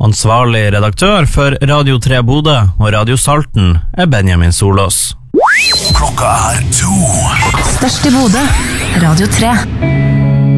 Ansvarlig redaktør for Radio 3 Bodø og Radio Salten Benjamin Solås. Klokka 2. Størst i Bodø, Radio 3.